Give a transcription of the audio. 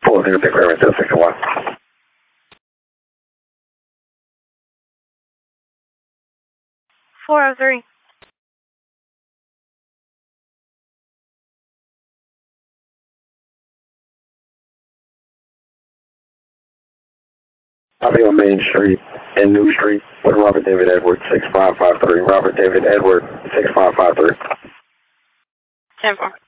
Pull in, take clearance, 661. Four oh three. I'll be on Main Street and New Street with Robert David Edwards, 6553. Robert David Edwards, 6553. 10-4.